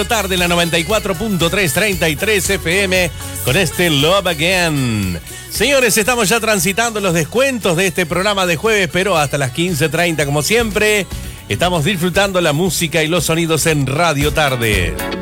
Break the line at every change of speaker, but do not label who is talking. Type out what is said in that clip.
Tarde, la 94.333 FM, con este Love Again. Señores, estamos ya transitando los descuentos de este programa de jueves, pero hasta las 15:30, como siempre, estamos disfrutando la música y los sonidos en Radio Tarde.